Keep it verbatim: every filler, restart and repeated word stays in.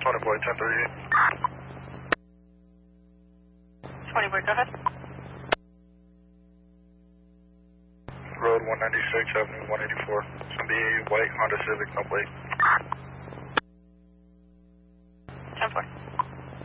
twenty boy, ten thirty-eight. twenty boy, go ahead. Road one ninety-six, Avenue one eighty-four. It's going to be a white Honda Civic, no plate. ten four.